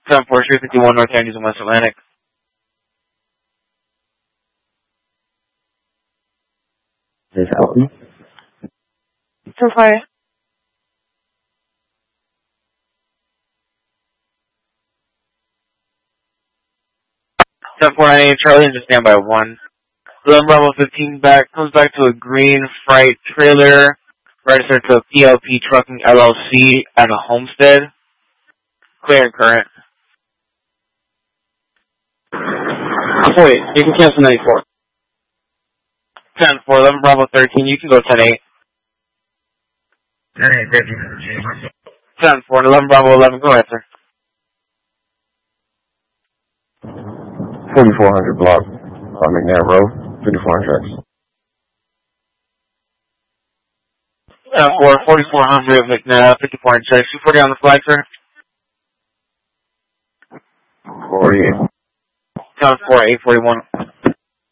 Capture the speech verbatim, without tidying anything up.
seven four three fifty-one North Andes in West Atlantic. This is Elton. So far. seven four nine eight Charlie, and just stand by one. eleven Bravo fifteen back, comes back to a green freight trailer, registered to P L P Trucking L L C at a Homestead. Clear and current. Wait, you can cancel ninety-four. ten four, eleven Bravo thirteen, you can go ten eight. ten eight, thank you. ten four, eleven Bravo eleven, go ahead, sir. forty-four hundred block on McNair Road, fifty-four hundred. ten four, forty-four hundred McNair, fifty-four hundred, two forty on the flag, sir. forty-eight. ten four, eight forty-one.